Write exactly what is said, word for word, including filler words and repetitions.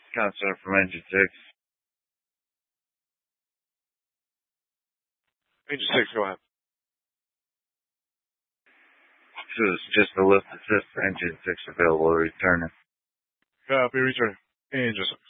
Counselor from Engine six. Engine six, go ahead. This is just a lift assist. Engine six available. Returning. Copy, returning. Engine six.